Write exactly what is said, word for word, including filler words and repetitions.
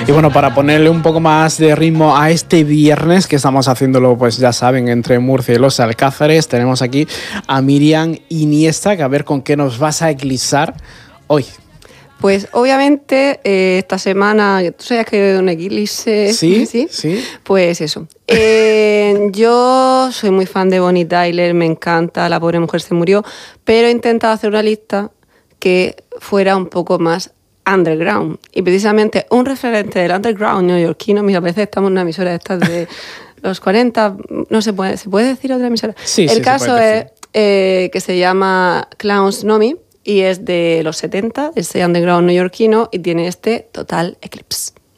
Y bueno, para ponerle un poco más de ritmo a este viernes, que estamos haciéndolo, pues ya saben, entre Murcia y los Alcázares, tenemos aquí a Miriam Iniesta, que a ver con qué nos vas a eclipsar hoy. Pues obviamente eh, esta semana, tú sabes que un eclipse... Sí, sí, sí. Pues eso. Eh, yo soy muy fan de Bonnie Tyler, me encanta, la pobre mujer se murió, pero he intentado hacer una lista que fuera un poco más underground. Y precisamente un referente del underground neoyorquino, mira, a veces estamos en una emisora de estas de los cuarenta, no se puede, ¿se puede decir otra emisora? Sí, El sí, caso es eh, que se llama Clowns Nomi y es de los setenta, ese underground neoyorquino, y tiene este Total Eclipse.